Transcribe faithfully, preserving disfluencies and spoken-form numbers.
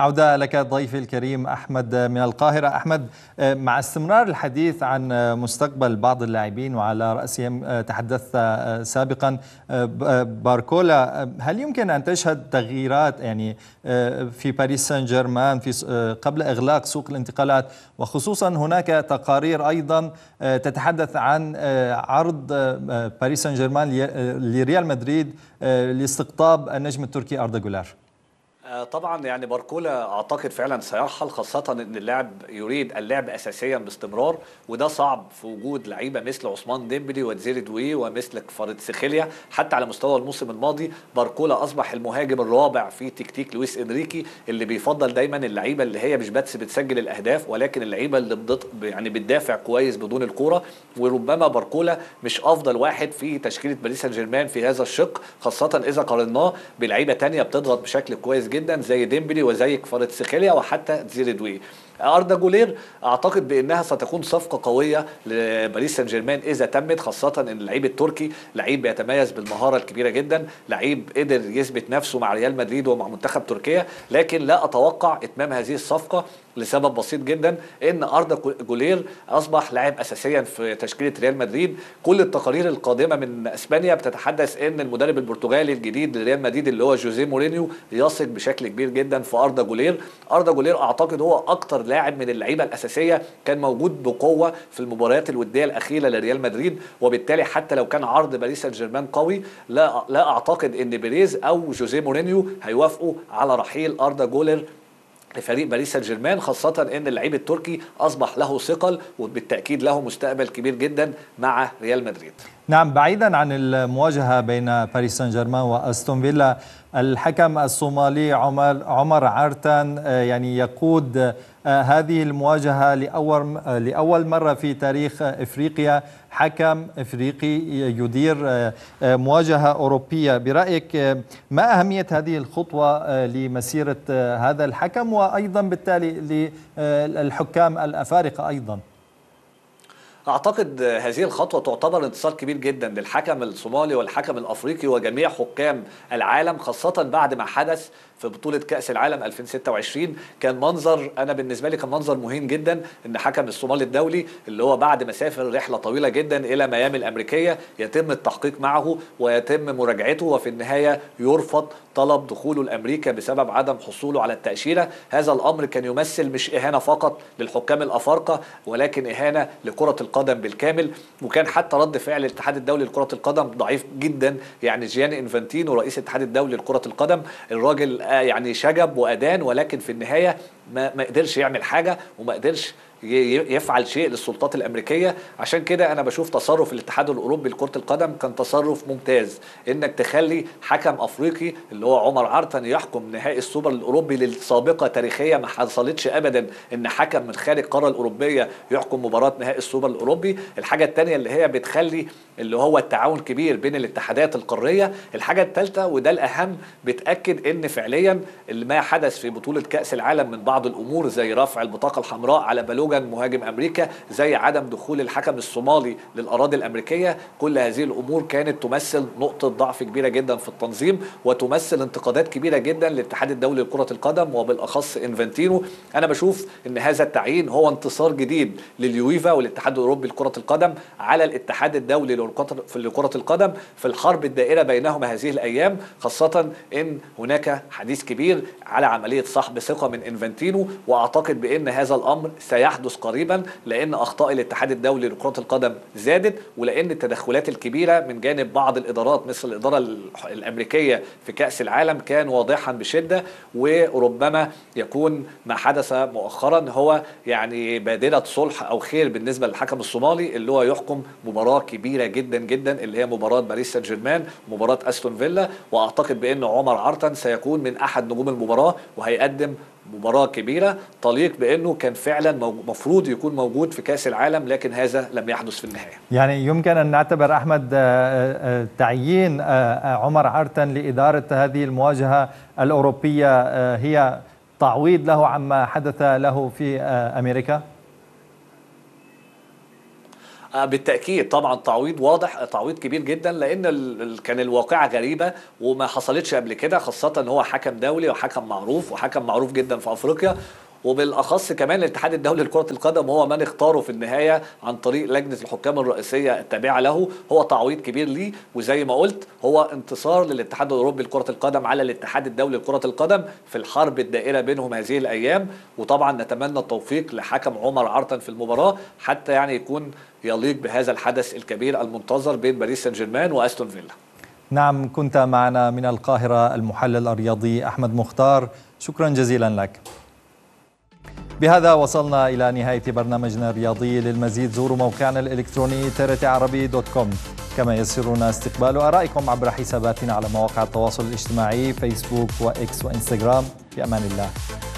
عودة لك ضيفي الكريم أحمد من القاهرة. أحمد، مع استمرار الحديث عن مستقبل بعض اللاعبين وعلى رأسهم تحدثت سابقا باركولا، هل يمكن أن تشهد تغييرات يعني في باريس سان جيرمان في قبل إغلاق سوق الانتقالات، وخصوصا هناك تقارير أيضا تتحدث عن عرض باريس سان جيرمان لريال مدريد لاستقطاب النجم التركي أردا جولر؟ طبعا يعني باركولا اعتقد فعلا سيرحل، خاصه ان اللاعب يريد اللعب اساسيا باستمرار، وده صعب في وجود لعيبه مثل عثمان ديمبلي ودزيري دوي ومثل كفاراتسخيليا. حتى على مستوى الموسم الماضي باركولا اصبح المهاجم الرابع في تكتيك لويس انريكي، اللي بيفضل دايما اللعيبه اللي هي مش بس بتسجل الاهداف ولكن اللعيبه اللي بضط يعني بتدافع كويس بدون الكوره. وربما باركولا مش افضل واحد في تشكيله باريس سان جيرمان في هذا الشق، خاصه اذا قارناه بلعيبه ثانيه بتضغط بشكل كويس جدا زي ديمبلي وزي كفاراتسخيليا وحتى دزيري دوي. أردا جولير اعتقد بانها ستكون صفقه قويه لباريس سان جيرمان اذا تمت، خاصه ان اللعيب التركي لعيب بيتميز بالمهاره الكبيره جدا، لعيب قدر يثبت نفسه مع ريال مدريد ومع منتخب تركيا. لكن لا اتوقع اتمام هذه الصفقه لسبب بسيط جدا، ان أردا جولير اصبح لاعب اساسيا في تشكيله ريال مدريد. كل التقارير القادمه من اسبانيا بتتحدث ان المدرب البرتغالي الجديد لريال مدريد اللي هو جوزيه مورينيو يثق بشكل كبير جدا في أردا جولير. أردا جولير اعتقد هو اكتر لاعب من اللعيبه الاساسيه كان موجود بقوه في المباريات الوديه الاخيره لريال مدريد، وبالتالي حتى لو كان عرض باريس سان جيرمان قوي لا لا اعتقد ان بيريز او جوزيه مورينيو هيوافقوا على رحيل أردا جولير لفريق باريس سان جيرمان، خاصة ان اللعيب التركي اصبح له ثقل وبالتأكيد له مستقبل كبير جدا مع ريال مدريد. نعم، بعيدا عن المواجهة بين باريس سان جيرمان واستون فيلا، الحكم الصومالي عمر عمر عرتان يعني يقود هذه المواجهة لأول لأول مرة في تاريخ إفريقيا، حكم إفريقي يدير مواجهة أوروبية. برأيك ما أهمية هذه الخطوة لمسيرة هذا الحكم وأيضا بالتالي للحكام الأفارقة أيضا؟ اعتقد هذه الخطوه تعتبر انتصار كبير جدا للحكم الصومالي والحكم الافريقي وجميع حكام العالم، خاصه بعد ما حدث في بطوله كاس العالم ألفين وستة وعشرين. كان منظر، انا بالنسبه لي كان منظر مهين جدا، ان حكم الصومالي الدولي اللي هو بعد ما سافر رحله طويله جدا الى ميامي الامريكيه يتم التحقيق معه ويتم مراجعته وفي النهايه يرفض طلب دخوله لامريكا بسبب عدم حصوله على التاشيره. هذا الامر كان يمثل مش اهانه فقط للحكام الافارقه ولكن اهانه لكره القدم بالكامل. وكان حتى رد فعل الاتحاد الدولي لكره القدم ضعيف جدا، يعني جياني انفانتينو رئيس الاتحاد الدولي لكره القدم الراجل يعني شجب وادان، ولكن في النهايه ما ما قدرش يعمل حاجه وما قدرش يفعل شيء للسلطات الامريكيه. عشان كده انا بشوف تصرف الاتحاد الاوروبي لكره القدم كان تصرف ممتاز، انك تخلي حكم افريقي اللي هو عمر عرتان يحكم نهائي السوبر الاوروبي للسابقه تاريخيه ما حصلتش ابدا ان حكم من خارج القاره الاوروبيه يحكم مباراه نهائي السوبر الاوروبي. الحاجه الثانيه اللي هي بتخلي اللي هو التعاون كبير بين الاتحادات القاريه. الحاجه الثالثه وده الاهم، بتاكد ان فعليا اللي ما حدث في بطوله كاس العالم من بعض الامور زي رفع البطاقه الحمراء على بالوجا مهاجم امريكا، زي عدم دخول الحكم الصومالي للاراضي الامريكيه، كل هذه الامور كانت تمثل نقطه ضعف كبيره جدا في التنظيم وتمثل انتقادات كبيره جدا للاتحاد الدولي لكره القدم وبالاخص انفانتينو. انا بشوف ان هذا التعيين هو انتصار جديد لليويفا والاتحاد الاوروبي لكره القدم على الاتحاد الدولي لكره القدم في الحرب الدائره بينهما هذه الايام، خاصه ان هناك حديث كبير على عمليه سحب ثقه من انفانتينو. واعتقد بان هذا الامر سيحدث قريبا، لان اخطاء الاتحاد الدولي لكره القدم زادت، ولان التدخلات الكبيره من جانب بعض الادارات مثل الاداره الامريكيه في كاس العالم كان واضحا بشده. وربما يكون ما حدث مؤخرا هو يعني بادره صلح او خير بالنسبه للحكم الصومالي اللي هو يحكم مباراه كبيره جدا جدا اللي هي مباراه باريس سان جيرمان ومباراه استون فيلا. واعتقد بان عمر عرتان سيكون من احد نجوم المباراه وهيقدم مباراة كبيرة تليق بأنه كان فعلا مفروض يكون موجود في كأس العالم، لكن هذا لم يحدث في النهاية. يعني يمكن أن نعتبر أحمد تعيين عمر عرتان لإدارة هذه المواجهة الأوروبية هي تعويض له عما حدث له في أمريكا؟ بالتأكيد طبعا تعويض واضح، تعويض كبير جدا، لأن ال... كان الواقعة غريبة وما حصلتش قبل كده، خاصة ان هو حكم دولي وحكم معروف وحكم معروف جدا في أفريقيا، وبالاخص كمان الاتحاد الدولي لكره القدم هو من اختاره في النهايه عن طريق لجنه الحكام الرئيسيه التابعه له. هو تعويض كبير ليه، وزي ما قلت هو انتصار للاتحاد الاوروبي لكره القدم على الاتحاد الدولي لكره القدم في الحرب الدائره بينهم هذه الايام. وطبعا نتمنى التوفيق لحكم عمر عرطن في المباراه حتى يعني يكون يليق بهذا الحدث الكبير المنتظر بين باريس سان جيرمان واستون فيلا. نعم، كنت معنا من القاهره المحلل الرياضي احمد مختار، شكرا جزيلا لك. بهذا وصلنا إلى نهاية برنامجنا الرياضي. للمزيد زوروا موقعنا الإلكتروني ترت عربي دوت كوم، كما يسرنا استقبال آرائكم عبر حساباتنا على مواقع التواصل الاجتماعي فيسبوك وإكس وإنستغرام. في أمان الله.